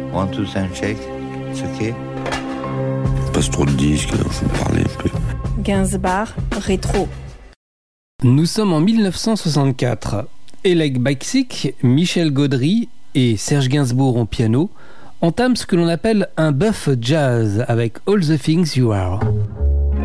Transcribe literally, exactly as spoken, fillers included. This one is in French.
One, two, sound check. It's okay. Il passe trop de disques, il faut parler un peu. Gainsbourg, rétro. Nous sommes en dix-neuf cent soixante-quatre. Oleg Baksik, Michel Gaudry et Serge Gainsbourg au piano entament ce que l'on appelle un buff jazz avec All the Things You Are.